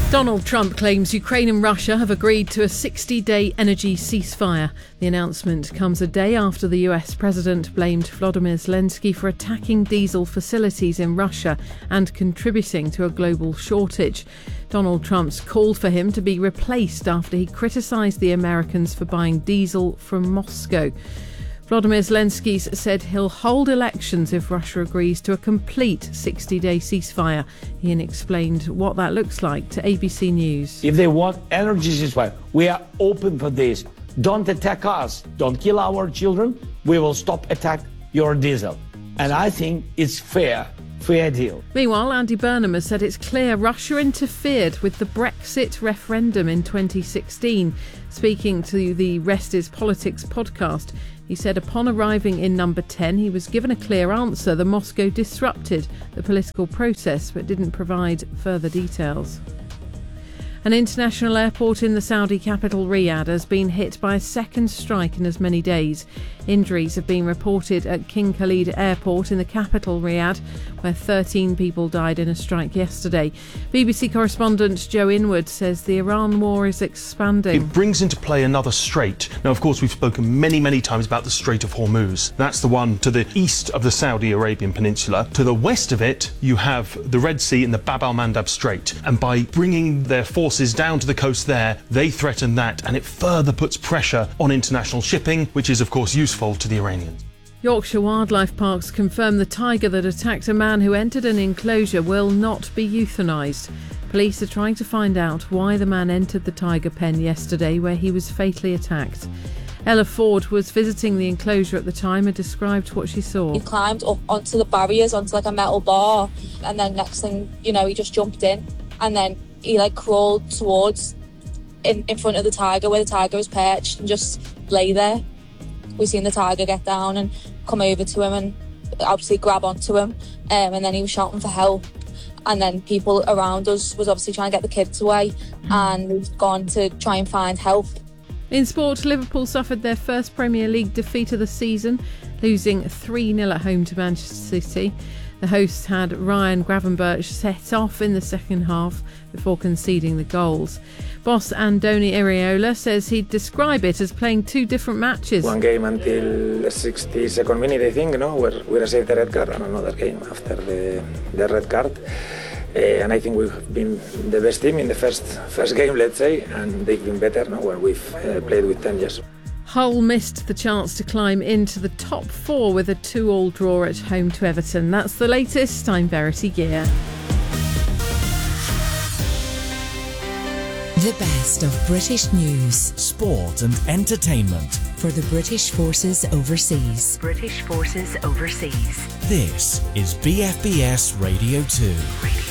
Donald Trump claims Ukraine and Russia have agreed to a 60-day energy ceasefire. The announcement comes a day after the US president blamed Volodymyr Zelensky for attacking diesel facilities in Russia and contributing to a global shortage. Donald Trump's called for him to be replaced after he criticised the Americans for buying diesel from Moscow. Volodymyr Zelensky said he'll hold elections if Russia agrees to a complete 60-day ceasefire. Ian explained what that looks like to ABC News. If they want energy ceasefire, we are open for this. Don't attack us. Don't kill our children. We will stop attack your diesel. And I think it's fair deal. Meanwhile, Andy Burnham has said it's clear Russia interfered with the Brexit referendum in 2016. Speaking to the Rest is Politics podcast, he said upon arriving in number 10, he was given a clear answer. The Moscow disrupted the political process but didn't provide further details. An international airport in the Saudi capital Riyadh has been hit by a second strike in as many days. Injuries have been reported at King Khalid Airport in the capital Riyadh, where 13 people died in a strike yesterday. BBC correspondent Joe Inwood says the Iran war is expanding. It brings into play another strait. Now, of course, we've spoken many times about the Strait of Hormuz. That's the one to the east of the Saudi Arabian Peninsula. To the west of it, you have the Red Sea and the Bab al-Mandab Strait. And by bringing their forces down to the coast there, they threaten that, and it further puts pressure on international shipping, which is, of course, useful to the Iranians. Yorkshire Wildlife Parks confirm the tiger that attacked a man who entered an enclosure will not be euthanised. Police are trying to find out why the man entered the tiger pen yesterday, where he was fatally attacked. Ella Ford was visiting the enclosure at the time and described what she saw. He climbed up onto the barriers, onto like a metal bar, and then next thing you know, he just jumped in, and then he crawled towards in front of the tiger where the tiger was perched and just lay there. We seen the tiger get down and come over to him and obviously grab onto him, and then he was shouting for help, and then people around us was obviously trying to get the kids away, and we've gone to try and find help. In sport, Liverpool suffered their first Premier League defeat of the season, losing 3-0 at home to Manchester City. The hosts had Ryan Gravenberch set off in the second half before conceding the goals. Boss Andoni Iraola says he'd describe it as playing two different matches. One game until the 62nd minute, I think, where we received the red card, and another game after the red card. And I think we've been the best team in the first game, let's say, and they've been better now when we've played with 10 years. Hull missed the chance to climb into the top four with a 2-2 draw at home to Everton. That's the latest. I'm Verity Gear. The best of British news, sport and entertainment for the British Forces Overseas. This is BFBS Radio 2.